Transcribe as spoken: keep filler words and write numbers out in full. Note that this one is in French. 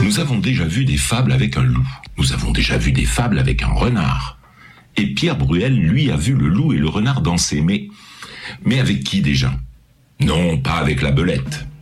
Nous avons déjà vu des fables avec un loup. Nous avons déjà vu des fables avec un renard. Et Pierre Bruel, lui, a vu le loup et le renard danser. Mais, mais avec qui déjà ? Non, pas avec la belette.